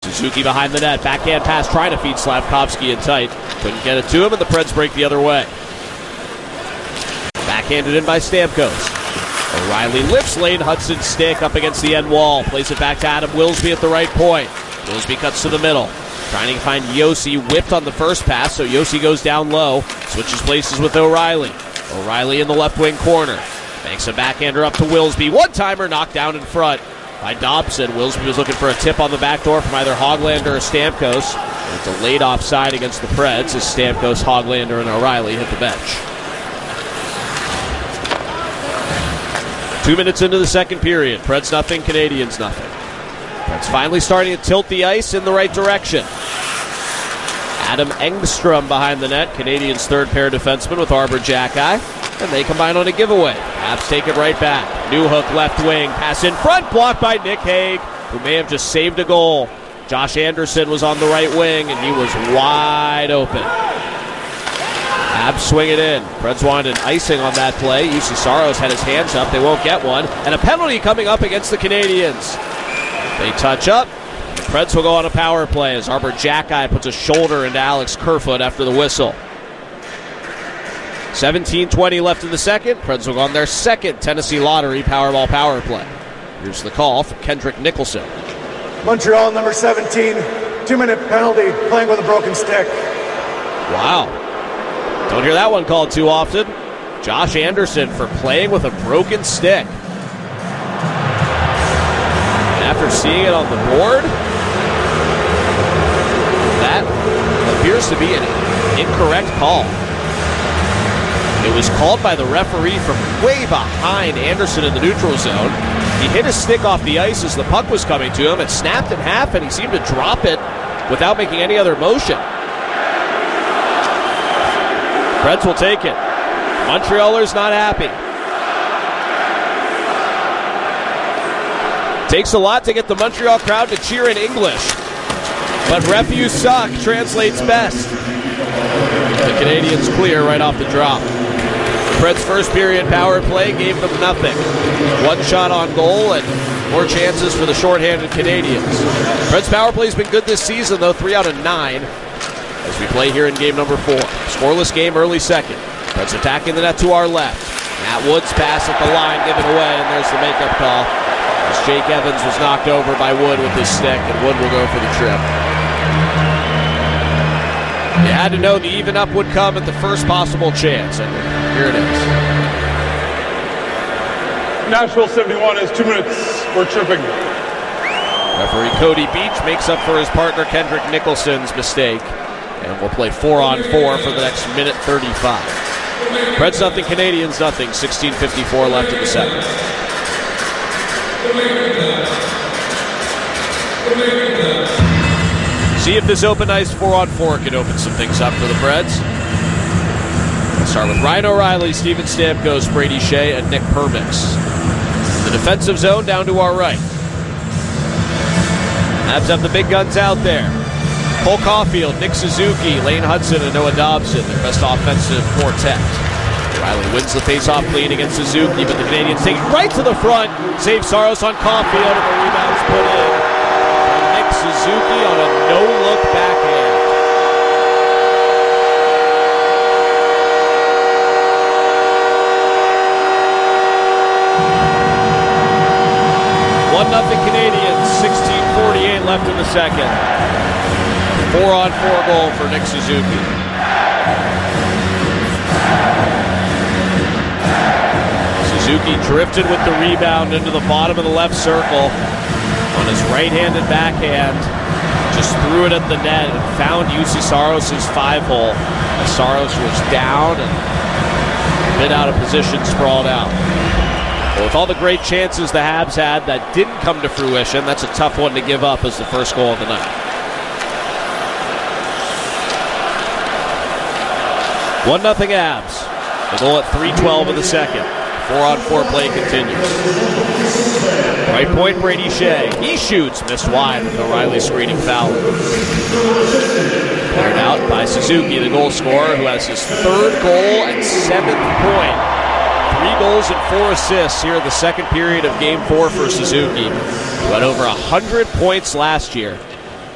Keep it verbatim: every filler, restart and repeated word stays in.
Suzuki behind the net, backhand pass trying to feed Slavkovsky in tight. Couldn't get it to him, and the Preds break the other way. Backhanded in by Stamkos. O'Reilly lifts Lane Hudson's stick up against the end wall. Plays it back to Adam Wilsby at the right point. Wilsby cuts to the middle. Trying to find Yossi, whipped on the first pass, so Yossi goes down low. Switches places with O'Reilly. O'Reilly in the left wing corner. Banks a backhander up to Wilsby. One-timer knocked down in front by Dobson. Wilsby was looking for a tip on the back door from either Hoglander or Stamkos. It's a late offside against the Preds as Stamkos, Hoglander, and O'Reilly hit the bench. Two minutes into the second period. Preds nothing, Canadiens nothing. Preds finally starting to tilt the ice in the right direction. Adam Engstrom behind the net, Canadiens' third pair defenseman with Arbor Xhekaj, and they combine on a giveaway. Habs take it right back. Newhook left wing, pass in front, blocked by Nick Hague, who may have just saved a goal. Josh Anderson was on the right wing, and he was wide open. Habs swing it in. Preds wanted an icing on that play. U C Saros had his hands up. They won't get one. And a penalty coming up against the Canadiens. They touch up. The Preds will go on a power play as Arbor Xhekaj puts a shoulder into Alex Kerfoot after the whistle. seventeen twenty left in the second. Preds will go on their second Tennessee Lottery Powerball power play. Here's the call from Kendrick Nicholson. Montreal, number seventeen, two-minute penalty, playing with a broken stick. Wow. Don't hear that one called too often. Josh Anderson for playing with a broken stick. And after seeing it on the board, that appears to be an incorrect call. It was called by the referee from way behind Anderson in the neutral zone. He hit his stick off the ice as the puck was coming to him. It snapped in half, and he seemed to drop it without making any other motion. Preds will take it. Montrealers not happy. Takes a lot to get the Montreal crowd to cheer in English. But ref you suck translates best. The Canadiens clear right off the drop. Preds' first period power play gave them nothing. One shot on goal and more chances for the shorthanded Canadiens. Preds' power play has been good this season, though, three out of nine. As we play here in game number four. Scoreless game, early second. Preds attacking the net to our left. Matt Wood's pass at the line given away, and there's the makeup call. As Jake Evans was knocked over by Wood with his stick, and Wood will go for the trip. You had to know the even up would come at the first possible chance, and here it is. Nashville seventy-one is two minutes for tripping. Referee Cody Beach makes up for his partner Kendrick Nicholson's mistake. And we'll play four on four for the next minute thirty-five. Preds nothing, Canadiens nothing. sixteen fifty-four left in the second. See if this open ice four on four can open some things up for the Preds. Let's start with Ryan O'Reilly, Steven Stamkos, Brady Shea, and Nick Perbix. The defensive zone down to our right. Habs have the big guns out there. Cole Caulfield, Nick Suzuki, Lane Hudson, and Noah Dobson, their best offensive quartet. O'Reilly wins the faceoff clean against Suzuki, but the Canadiens take it right to the front. Save Saros on Caulfield, and the rebound's put in by Nick Suzuki on a no-look backhand. one nothing Canadiens, sixteen forty-eight left in the second. Four on four goal for Nick Suzuki. Suzuki drifted with the rebound into the bottom of the left circle on his right-handed backhand. Just threw it at the net and found U C Saros' five-hole as Saros was down and a bit out of position, sprawled out. Well, with all the great chances the Habs had that didn't come to fruition, that's a tough one to give up as the first goal of the night. one nothing Habs. The goal at three twelve of the second. Four on four play continues. Right point, Brady Shea. He shoots, missed wide with O'Reilly screening foul. Cleared out by Suzuki, the goal scorer, who has his third goal and seventh point. Three goals and four assists here in the second period of game four for Suzuki, who had over one hundred points last year.